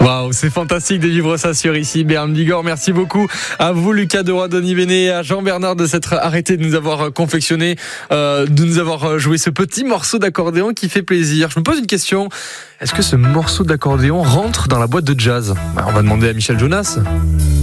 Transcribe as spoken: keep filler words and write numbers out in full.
Waouh, c'est fantastique de vivre ça sur ici, Bern Bigorre. Merci beaucoup à vous, Lucas Deroy, Denis Véné, et à Jean-Bernard de s'être arrêté de nous avoir confectionné, euh, de nous avoir joué ce petit morceau d'accordéon qui fait plaisir. Je me pose une question. Est-ce que ce morceau d'accordéon rentre dans la boîte de jazz ? On va demander à Michel Jonas.